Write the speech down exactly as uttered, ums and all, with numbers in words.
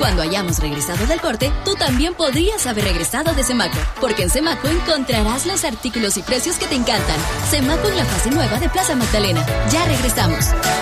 Cuando hayamos regresado del corte, tú también podrías haber regresado de Semaco, porque en Semaco encontrarás los artículos y precios que te encantan. Semaco en la fase nueva de Plaza Magdalena. Ya regresamos.